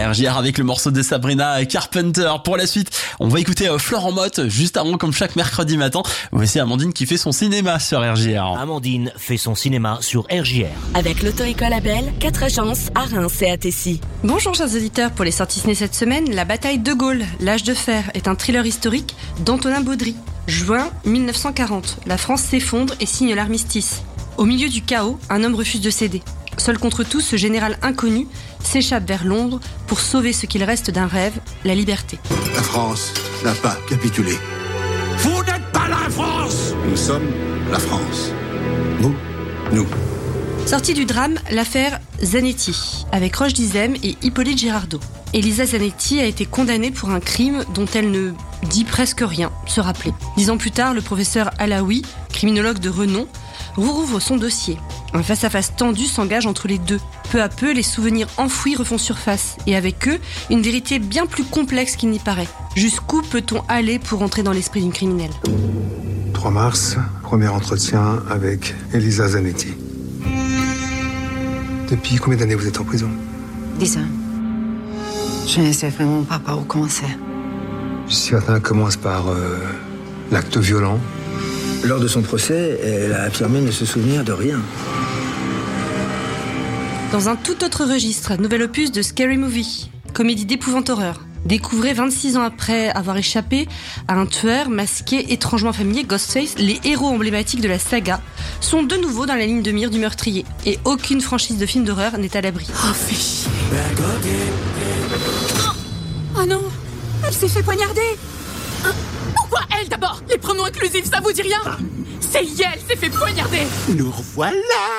RJR avec le morceau de Sabrina Carpenter. Pour la suite, on va écouter Florent Motte juste avant, comme chaque mercredi matin. Voici Amandine qui fait son cinéma sur RJR. Amandine fait son cinéma sur RJR. Avec l'auto-école Abel, 4 agences à Reims et à Tessy. Bonjour chers auditeurs, pour les sorties ciné cette semaine, La bataille de Gaulle, l'âge de fer est un thriller historique d'Antonin Baudry. Juin 1940, la France s'effondre et signe l'armistice. Au milieu du chaos, un homme refuse de céder. Seul contre tous, ce général inconnu s'échappe vers Londres pour sauver ce qu'il reste d'un rêve, la liberté. La France n'a pas capitulé. Vous n'êtes pas la France! Nous sommes la France. Vous, nous. Sortie du drame, l'affaire Zanetti, avec Roche Dizem et Hippolyte Girardot. Elisa Zanetti a été condamnée pour un crime dont elle ne dit presque rien, se rappeler. 10 ans plus tard, le professeur Alaoui, criminologue de renom, rouvre son dossier. Un face-à-face tendu s'engage entre les deux. Peu à peu, les souvenirs enfouis refont surface, et avec eux, une vérité bien plus complexe qu'il n'y paraît. Jusqu'où peut-on aller pour entrer dans l'esprit d'une criminelle ? 3 mars, premier entretien avec Elisa Zanetti. Depuis combien d'années vous êtes en prison ? 10 ans. Je ne sais vraiment pas par où commencer. Certains commencent par l'acte violent. Lors de son procès, elle a affirmé ne se souvenir de rien. Dans un tout autre registre, nouvel opus de Scary Movie, comédie d'épouvante horreur. Découvrez 26 ans après avoir échappé à un tueur masqué étrangement familier, Ghostface, les héros emblématiques de la saga sont de nouveau dans la ligne de mire du meurtrier. Et aucune franchise de film d'horreur n'est à l'abri. Oh, fais chier. Oh non, elle s'est fait poignarder. Pourquoi elle d'abord? Les pronoms inclusifs, ça vous dit rien? C'est elle s'est fait poignarder. Nous revoilà.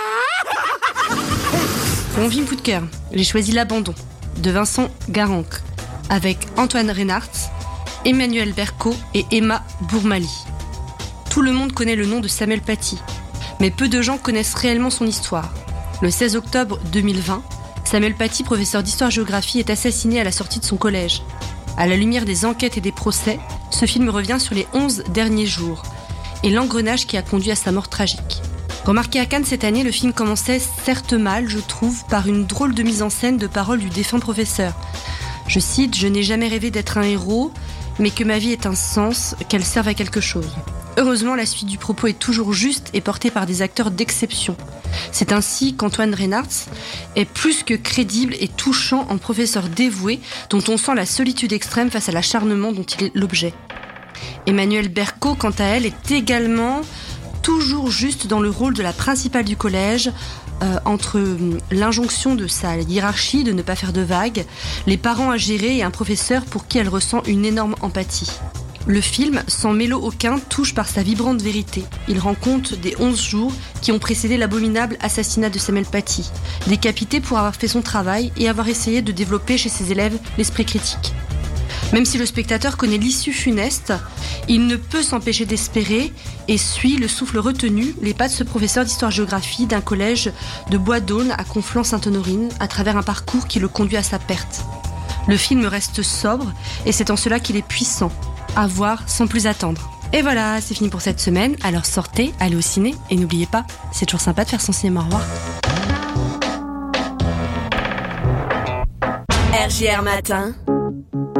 Mon film coup de cœur, j'ai choisi L'Abandon, de Vincent Garanque, avec Antoine Reynards, Emmanuel Berco et Emma Bourmali. Tout le monde connaît le nom de Samuel Paty, mais peu de gens connaissent réellement son histoire. Le 16 octobre 2020, Samuel Paty, professeur d'histoire-géographie, est assassiné à la sortie de son collège. À la lumière des enquêtes et des procès, ce film revient sur les 11 derniers jours et l'engrenage qui a conduit à sa mort tragique. Remarqué à Cannes cette année, le film commençait certes mal, je trouve, par une drôle de mise en scène de paroles du défunt professeur. Je cite « Je n'ai jamais rêvé d'être un héros, mais que ma vie ait un sens, qu'elle serve à quelque chose ». Heureusement, la suite du propos est toujours juste et portée par des acteurs d'exception. C'est ainsi qu'Antoine Reynards est plus que crédible et touchant en professeur dévoué dont on sent la solitude extrême face à l'acharnement dont il est l'objet. Emmanuel Berco, quant à elle, est également toujours juste dans le rôle de la principale du collège, entre l'injonction de sa hiérarchie de ne pas faire de vagues, les parents à gérer et un professeur pour qui elle ressent une énorme empathie. Le film, sans mélo aucun, touche par sa vibrante vérité. Il rend compte des 11 jours qui ont précédé l'abominable assassinat de Samuel Paty, décapité pour avoir fait son travail et avoir essayé de développer chez ses élèves l'esprit critique. Même si le spectateur connaît l'issue funeste, il ne peut s'empêcher d'espérer et suit le souffle retenu les pas de ce professeur d'histoire-géographie d'un collège de Bois-d'Aulne à Conflans-Sainte-Honorine à travers un parcours qui le conduit à sa perte. Le film reste sobre et c'est en cela qu'il est puissant. À voir sans plus attendre. Et voilà, c'est fini pour cette semaine. Alors sortez, allez au ciné et n'oubliez pas, c'est toujours sympa de faire son cinéma. Au revoir. RJR Matin.